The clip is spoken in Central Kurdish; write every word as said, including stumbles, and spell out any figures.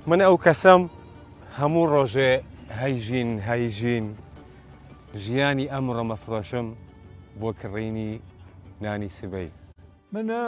من ئەو کەسەم هەموو ڕۆژێ هەیژین هەیژین ژیانی ئەمڕۆ مەفرۆشم بۆ کڕینی نانی سبەی.